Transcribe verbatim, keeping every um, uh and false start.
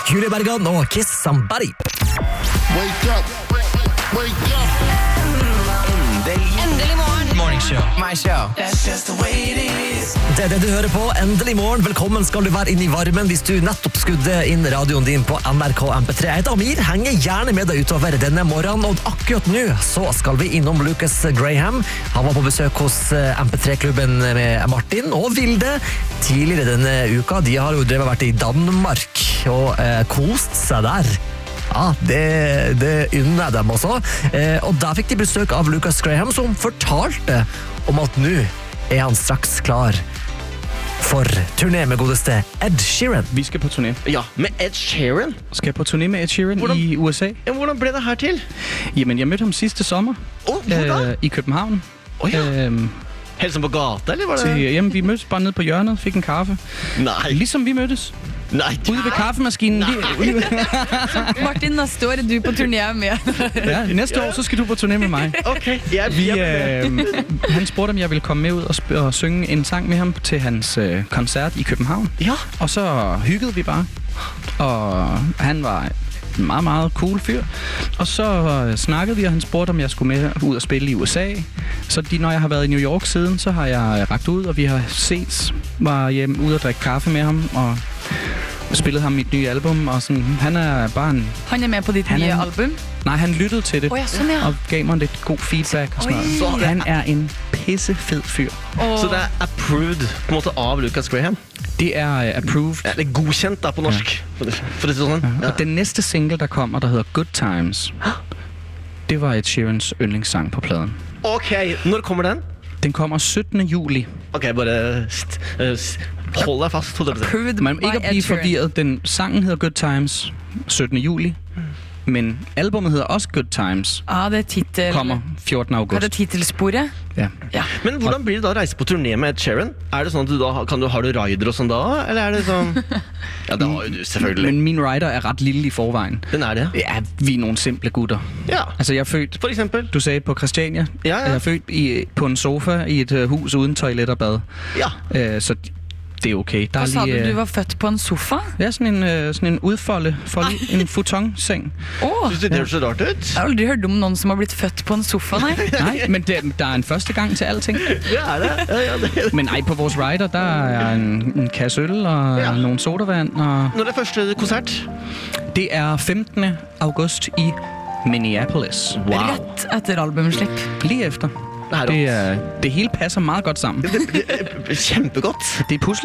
Julie Bergan og Kiss Somebody. Wake up, wake up. Endelig morgen. Morning show. My show. That's just the way it is. Det er det du hører på. Endelig morgen. Velkommen skal du være inn i varmen hvis du nettopp skudde inn radioen din på N R K M P tre. Jeg heter Amir, henger gjerne med deg utover denne morgenen, og akkurat nå så skal vi innom Lucas Graham. Han var på besøk hos M P tre-klubben med Martin og Vilde tidligere denne uka. De har jo drevet vært i Danmark og eh, kost seg der. Ja, det, det unner dem også. Eh, og der fikk de besøk av Lucas Graham, som fortalte om at nå er han straks klar for turné med godeste Ed Sheeran. Vi skal på turné. Ja, med Ed Sheeran. Skal på turné med Ed Sheeran hvordan, i U S A. Ja, hvordan ble det her til? Jamen, jeg mødte ham sidste sommer. Oh, hvordan? Øh, I København. Oh, ja. Øhm, Helt som på gata, eller var det? til, jamen, vi mødtes bare nede på hjørnet, fik en kaffe. Nej. Ligesom vi mødtes. Nej. Ude ved kaffemaskinen. Lige, Martin, neste år er du på turné med. ja, næste år så skal du på turné med mig. Okay, ja, Vi, ja, øh, han spurgte, om jeg ville komme med ud og, sp- og synge en sang med ham til hans øh, koncert i København. ja. Og så hyggede vi bare. Og han var en meget, meget cool fyr. Og så øh, snakkede vi, og han spurgte, om jeg skulle med ud og spille i U S A. Så de, når jeg har været i New York siden, så har jeg øh, rakt ud, og vi har set, var hjemme ude og drikke kaffe med ham, og spillet ham mit nye album. Og sådan, han er bare en... Han er med på dit Han nye er- album. Nej, han lyttede til det, Åh, ja, sådan ja. og gav mig lidt god feedback og sådan Oj. noget. Han er en pissefed fyr. Og Så det er approved på en måte av Lucas Graham? Det er øh, approved. Ja, det er godkjent da på norsk. For det, for det er sånn. Ja. Og den næste single, der kommer, der hedder Good Times, det var Ed Sheerans yndlingssang på pladen. Ok, når kommer den? Den kommer syttende juli. Ok, bare st, uh, st, hold deg fast. Hold deg fast. approved Man må by ikke at Ed blive Sheeran. forvirret. Den sangen hedder Good Times, syttende juli. Men albumet hedder også Good Times. Ja, det er titel. Kommer fjortende Hva er det august. titelsporet? Ja. Ja. Men hvordan blir det da å reise på turné med Ed Sheeran? Er det sånn at du da, kan du, har du rider og sånn da? Eller er det sånn... Ja, det har jo du selvfølgelig. Men min rider er ret lille i forvejen. Den er det. Ja, vi er nogle simple gutter. Ja, Altså, jeg er født, for eksempel. du sagde på Christiania. Ja, ja. Jeg er født i, på en sofa i et uh, hus uden toilet og bad. Ja. Uh, så det er okay. Der Hva er sa du, lige, du uh, var født på en sofa? ja, sådan en, uh, sådan en udfolde, folde, en futonseng. Åh, Synes du det høres så rart ut? jeg har aldri hørt om noen som har blitt født på en sofa, nei. Nej, men det, der er en første gang til alting. Ja, er det? Ja, ja, det er. Men ej, på vores rider, der er en, en kasse øl og Ja. ja. nogle sodavand. Og Når er det første konsert? det er femtende august i Minneapolis. Wow. Rett etter albumslipp. Lige efter. Det er Det, rått. er, det hele passer meget godt sammen. Det er kjempegodt. Det er puslespil.